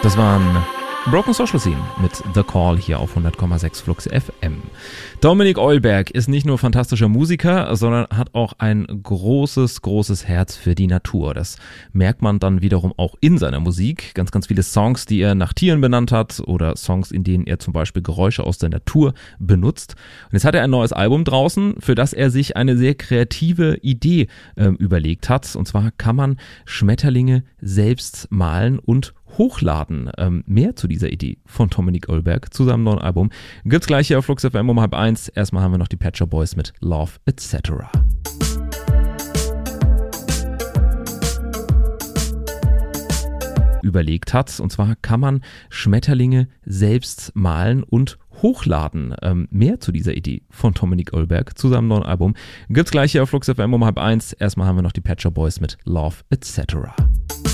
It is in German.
Das waren Broken Social Scene mit The Call hier auf 100,6 Flux FM. Dominik Eulberg ist nicht nur fantastischer Musiker, sondern hat auch ein großes Herz für die Natur. Das merkt man dann wiederum auch in seiner Musik. Ganz viele Songs, die er nach Tieren benannt hat oder Songs, in denen er zum Beispiel Geräusche aus der Natur benutzt. Und jetzt hat er ein neues Album draußen, für das er sich eine sehr kreative Idee überlegt hat. Und zwar kann man Schmetterlinge selbst malen und hochladen. Mehr zu dieser Idee von Dominik Eulberg zu seinem neuen Album gibt's gleich hier auf Flux FM um 12:30. Erstmal haben wir noch die Pet Shop Boys mit Love etc. Überlegt hat. Und zwar kann man Schmetterlinge selbst malen und hochladen. Mehr zu dieser Idee von Dominik Eulberg zu seinem neuen Album gibt's gleich hier auf Flux FM um 12:30. Erstmal haben wir noch die Pet Shop Boys mit Love etc.